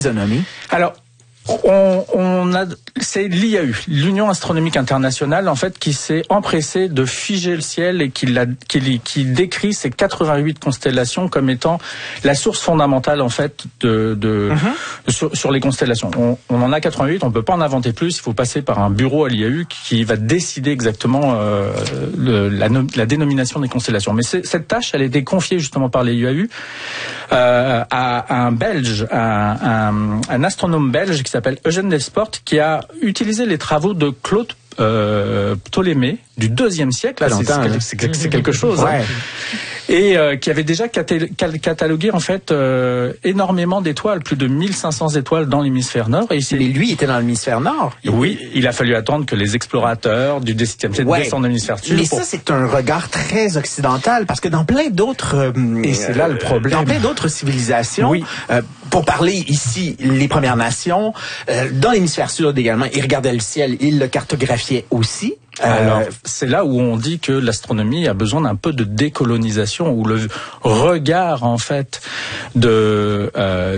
Alors, c'est l'IAU, l'Union astronomique internationale, en fait, qui s'est empressée de figer le ciel et qui décrit ces 88 constellations comme étant la source fondamentale, en fait, sur les constellations. On en a 88, on peut pas en inventer plus. Il faut passer par un bureau à l'IAU qui va décider exactement la dénomination des constellations. Mais cette tâche, elle a été confiée justement par l'IAU à un Belge, un astronome belge qui s'appelle Eugène Delsport, qui a utilisé les travaux de Claude Ptolémée du IIe siècle. C'est quelque chose. Ouais. Et qui avait déjà catalogué en fait énormément d'étoiles, plus de 1500 étoiles dans l'hémisphère nord. Mais lui était dans l'hémisphère nord. Oui, il a fallu attendre que les explorateurs du XVIIe siècle descendent dans l'hémisphère sud. Mais ça, c'est un regard très occidental, parce que dans plein d'autres... et c'est là le problème. Dans plein d'autres civilisations, pour parler ici, les Premières Nations, dans l'hémisphère sud également, ils regardaient le ciel, ils le cartographiaient aussi. Alors, c'est là où on dit que l'astronomie a besoin d'un peu de décolonisation, où le regard, en fait, de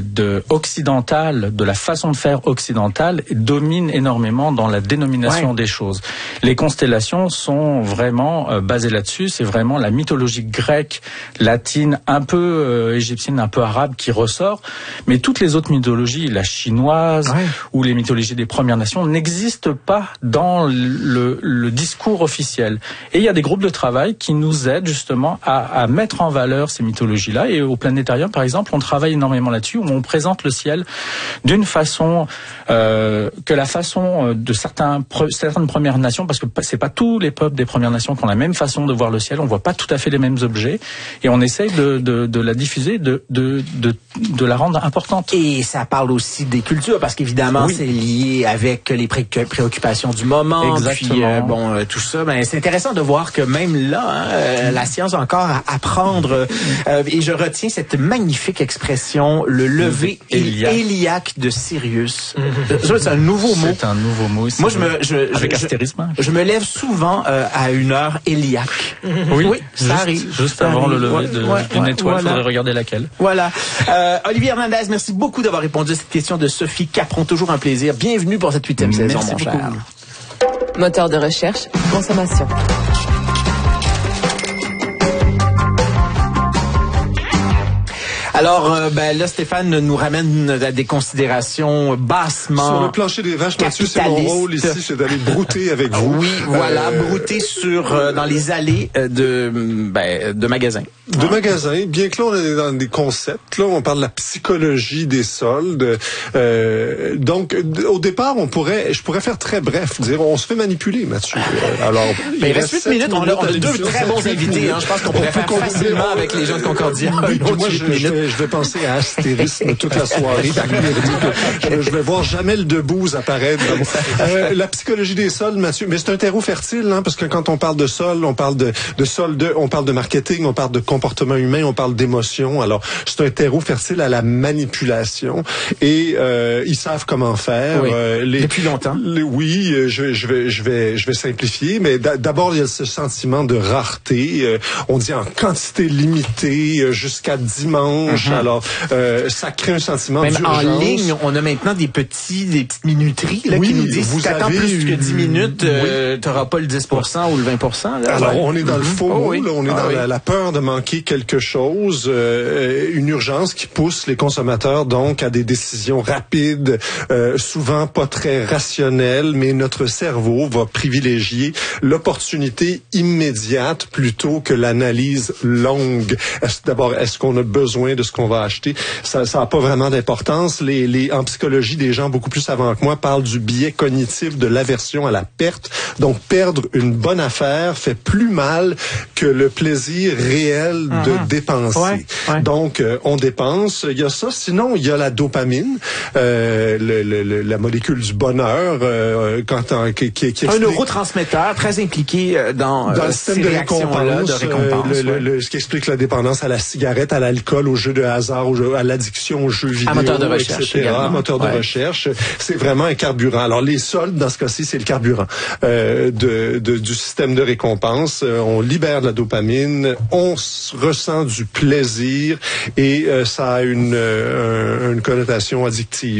occidental, de la façon de faire occidentale, domine énormément dans la dénomination des choses. Les constellations sont vraiment basées là-dessus. C'est vraiment la mythologie grecque, latine, un peu égyptienne, un peu arabe qui ressort. Mais toutes les autres mythologies, la chinoise ou les mythologies des Premières Nations, n'existent pas dans le discours officiel. Et il y a des groupes de travail qui nous aident justement à mettre en valeur ces mythologies-là. Et au Planétarium, par exemple, on travaille énormément là-dessus, où on présente le ciel d'une façon que la façon de certaines Premières Nations, parce que c'est pas tous les peuples des Premières Nations qui ont la même façon de voir le ciel, on voit pas tout à fait les mêmes objets, et on essaye de la diffuser, de la rendre importante. Et ça parle aussi des cultures, parce qu'évidemment, c'est lié avec les préoccupations du moment. Exactement. Puis, tout ça, c'est intéressant de voir que même là, la science a encore à apprendre. Et je retiens cette magnifique expression, le lever héliaque de Sirius. Ça, c'est un nouveau mot. C'est un nouveau mot. Moi, avec astérisme. Je me lève souvent à une heure héliaque. Oui, ça arrive. Juste avant le lever d'une étoile, il faudrait regarder laquelle. Voilà. Olivier Hernandez, merci beaucoup d'avoir répondu à cette question de Sophie Capron. Toujours un plaisir. Bienvenue pour cette 8e saison, mon cher. Moteur de recherche, consommation. Alors, là, Stéphane nous ramène à des considérations bassement sur le plancher des vaches, Mathieu, c'est mon rôle ici, c'est d'aller brouter avec vous. Oui, voilà, brouter dans les allées de magasins. De magasins, bien que là, on est dans des concepts. Là, on parle de la psychologie des soldes. Donc, au départ, je pourrais faire très bref, dire, on se fait manipuler, Mathieu. Alors, il reste 8 minutes, on a deux très bons invités. Je pense qu'on pourrait faire facilement avec les gens de Concordia. Moi, je vais penser à Astérisme toute la soirée. Je vais voir Jamel Debbouze apparaître. La psychologie des sols, Mathieu, mais c'est un terreau fertile, parce que quand on parle de sol, on parle de sol, on parle de marketing, on parle de comportement humain, on parle d'émotion. Alors, c'est un terreau fertile à la manipulation et ils savent comment faire. Depuis longtemps. Je vais simplifier, mais d'abord, il y a ce sentiment de rareté. On dit en quantité limitée jusqu'à dimanche. Alors, ça crée un sentiment d'urgence. Même en ligne, on a maintenant des petites minuteries qui nous disent si t'attends plus que 10 minutes, t'auras pas le 10% ou le 20%. Là. Alors, on est dans le faux mot, là, on est dans la peur de manquer quelque chose, une urgence qui pousse les consommateurs donc à des décisions rapides, souvent pas très rationnelles, mais notre cerveau va privilégier l'opportunité immédiate plutôt que l'analyse longue. Est-ce qu'on a besoin de ce qu'on va acheter? Ça n'a pas vraiment d'importance. En psychologie, des gens beaucoup plus savants que moi parlent du biais cognitif de l'aversion à la perte. Donc, perdre une bonne affaire fait plus mal que le plaisir réel de dépenser. Donc, on dépense. Il y a ça. Sinon, il y a la dopamine, la molécule du bonheur, qui explique... Un neurotransmetteur très impliqué dans le système de récompense. Ce qui explique la dépendance à la cigarette, à l'alcool, aux jeux de hasard, à l'addiction aux jeux vidéo, moteur de recherche, etc. Moteur de recherche. C'est vraiment un carburant. Alors, les soldes, dans ce cas-ci, c'est le carburant du système de récompense. On libère de la dopamine, on ressent du plaisir et ça a une connotation addictive.